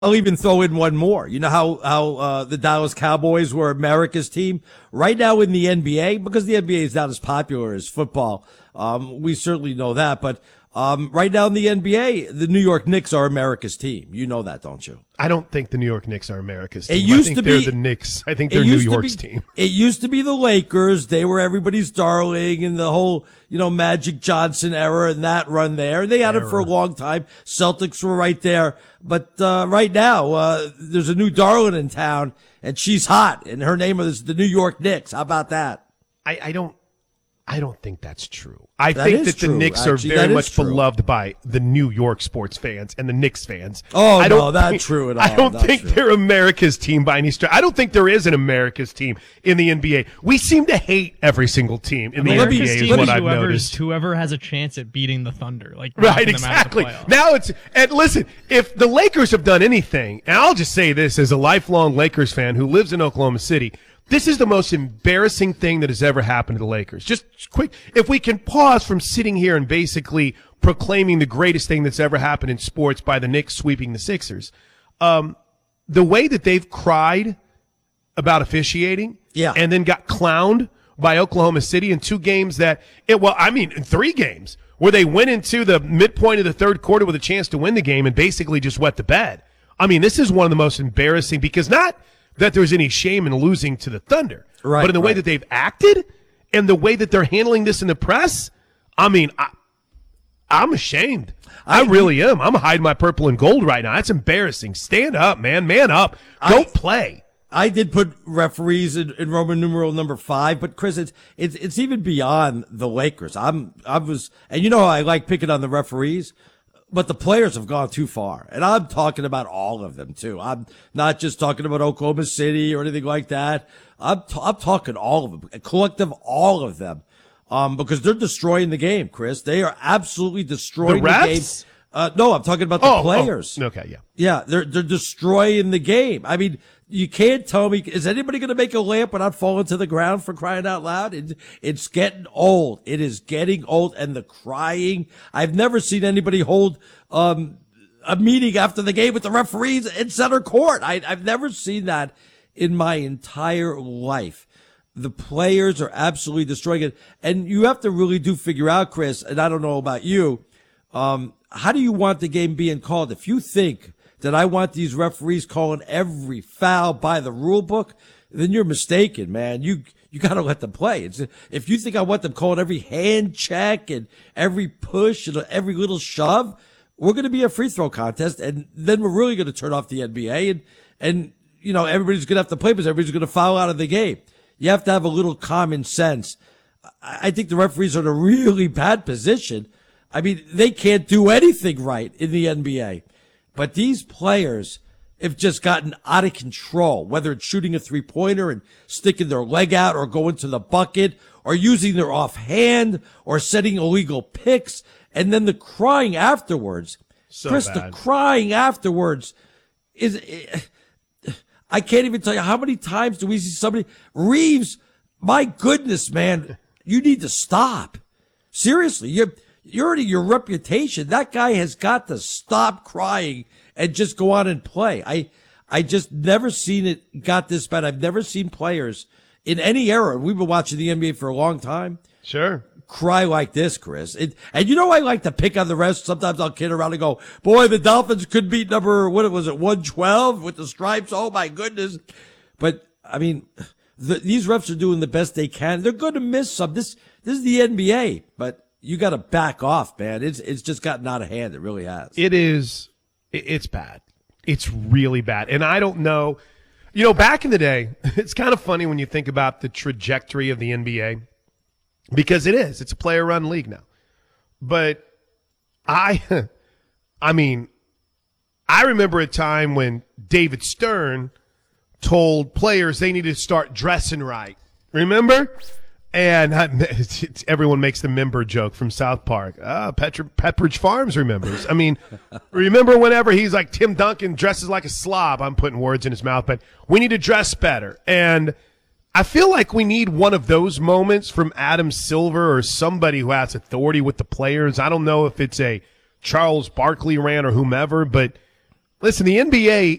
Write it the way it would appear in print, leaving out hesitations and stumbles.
I'll even throw in one more. You know how the Dallas Cowboys were America's team right now in the NBA, because the NBA is not as popular as football. We certainly know that, but right now in the NBA, the New York Knicks are America's team. You know that, don't you? I don't think the New York Knicks are America's team. It used to be they're the Knicks. I think they're New York's team. It used to be the Lakers. They were everybody's darling in the whole, Magic Johnson era and that run there. They had it for a long time. Celtics were right there. But right now, there's a new darling in town, and she's hot, and her name is the New York Knicks. How about that? I don't think that's true. I think that the Knicks are very much beloved by the New York sports fans and the Knicks fans. Oh, no, that's true at all. I don't think they're America's team by any stretch. I don't think there is an America's team in the NBA. We seem to hate every single team in the NBA is what I've noticed. Whoever has a chance at beating the Thunder. Right, exactly. Now and listen, if the Lakers have done anything, and I'll just say this as a lifelong Lakers fan who lives in Oklahoma City, this is the most embarrassing thing that has ever happened to the Lakers. Just quick, if we can pause from sitting here and basically proclaiming the greatest thing that's ever happened in sports by the Knicks sweeping the Sixers, the way that they've cried about officiating and then got clowned by Oklahoma City in 2 games in 3 games where they went into the midpoint of the third quarter with a chance to win the game and basically just wet the bed. I mean, this is one of the most embarrassing, because not that there's any shame in losing to the Thunder. Right, but in the way that they've acted and the way that they're handling this in the press, I mean, I'm ashamed. I really am. I'm hiding my purple and gold right now. That's embarrassing. Stand up, man. Man up. Go play. I did put referees in Roman numeral number 5, but Chris, it's even beyond the Lakers. And you know how I like picking on the referees? But the players have gone too far. And I'm talking about all of them, too. I'm not just talking about Oklahoma City or anything like that. I'm talking all of them, a collective all of them, because they're destroying the game, Chris. They are absolutely destroying the game. No, I'm talking about the players. Okay, yeah. Yeah, they're destroying the game. I mean, you can't tell me, is anybody going to make a layup without falling to the ground, for crying out loud? It's getting old. It is getting old, and the crying. I've never seen anybody hold a meeting after the game with the referees in center court. I've never seen that in my entire life. The players are absolutely destroying it. And you have to really figure out, Chris, and I don't know about you, how do you want the game being called? If you think that I want these referees calling every foul by the rule book, then you're mistaken, man. You got to let them play. If you think I want them calling every hand check and every push and every little shove, we're going to be a free throw contest, and then we're really going to turn off the NBA, and everybody's going to have to play because everybody's going to foul out of the game. You have to have a little common sense. I think the referees are in a really bad position. I mean, they can't do anything right in the NBA. But these players have just gotten out of control, whether it's shooting a 3-pointer and sticking their leg out or going to the bucket or using their offhand or setting illegal picks. And then the crying afterwards. Chris, the crying afterwards is, I can't even tell you how many times do we see somebody, Reeves, my goodness, man, you need to stop. Seriously, you're already your reputation. That guy has got to stop crying and just go on and play. I just never seen it got this bad. I've never seen players in any era. We've been watching the NBA for a long time. Sure. Cry like this, Chris. And I like to pick on the refs. Sometimes I'll kid around and go, boy, the Dolphins could beat number, 112 with the stripes. Oh my goodness. But I mean, these refs are doing the best they can. They're going to miss some. This is the NBA, but you got to back off, man. It's just gotten out of hand. It really has. It is. It's bad. It's really bad. And I don't know. Back in the day, it's kind of funny when you think about the trajectory of the NBA, because it is. It's a player-run league now. But I remember a time when David Stern told players they needed to start dressing right. Remember? And everyone makes the member joke from South Park. Pepperidge Farms remembers. I mean, remember whenever he's like Tim Duncan dresses like a slob? I'm putting words in his mouth, but we need to dress better. And I feel like we need one of those moments from Adam Silver or somebody who has authority with the players. I don't know if it's a Charles Barkley rant or whomever, but Listen, the NBA